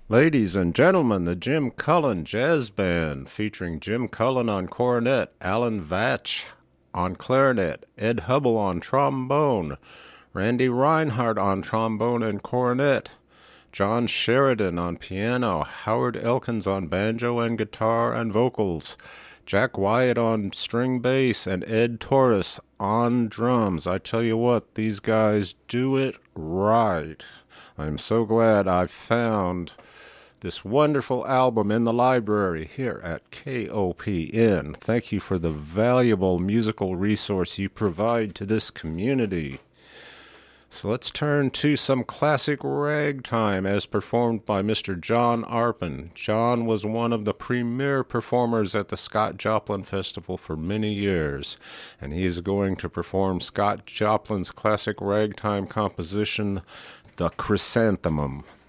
Ladies and gentlemen, the Jim Cullen Jazz Band, featuring Jim Cullen on cornet, Alan Vatch on clarinet, Ed Hubble on trombone, Randy Reinhardt on trombone and cornet, John Sheridan on piano, Howard Elkins on banjo and guitar and vocals, Jack Wyatt on string bass, and Ed Torres on drums. I tell you what, these guys do it right. I'm so glad I found this wonderful album in the library here at KOPN. Thank you for the valuable musical resource you provide to this community. So let's turn to some classic ragtime as performed by Mr. John Arpin. John was one of the premier performers at the Scott Joplin Festival for many years, and he is going to perform Scott Joplin's classic ragtime composition, The Chrysanthemum.